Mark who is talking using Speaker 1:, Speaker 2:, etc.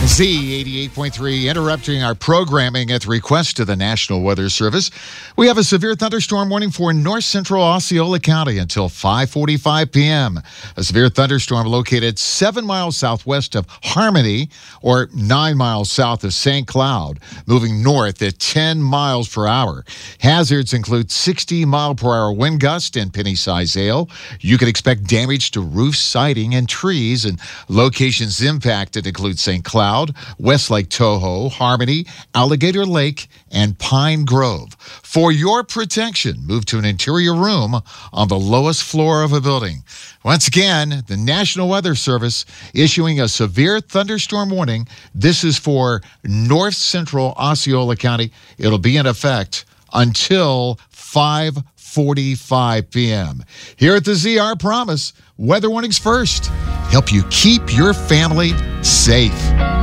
Speaker 1: Z88.3 interrupting our programming at the request of the National Weather Service. We have a severe thunderstorm warning for north central Osceola County until 5:45 p.m. A severe thunderstorm located 7 miles southwest of Harmony or 9 miles south of St. Cloud, moving north at 10 miles per hour. Hazards include 60-mile-per-hour wind gust and penny-size hail. You can expect damage to roofs, siding, and trees, and locations impacted include St. Cloud, West Lake Toho, Harmony, Alligator Lake, and Pine Grove. For your protection, move to an interior room on the lowest floor of a building. Once again, the National Weather Service issuing a severe thunderstorm warning. This is for north central Osceola County. It'll be in effect until 5:45 p.m. Here at the ZR Promise, weather warnings first. Help you keep your family safe.